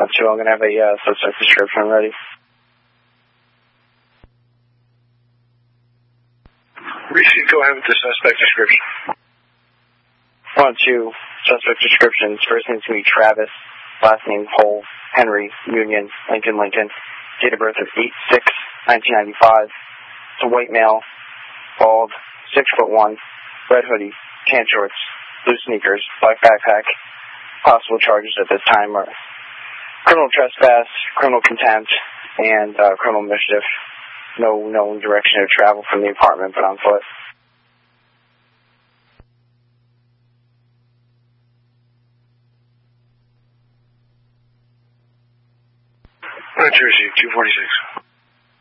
2, I'm going to have a suspect description ready. Reese, go ahead with the suspect description. 1-2, suspect descriptions. First name's going to be Travis. Last name Hole, Henry, Union, Lincoln. Date of birth of 8/6/1995. It's a white male, bald, 6'1", red hoodie, tan shorts, blue sneakers, black backpack. Possible charges at this time are criminal trespass, criminal contempt, and criminal mischief. No known direction of travel from the apartment, but on foot. New Jersey, 246.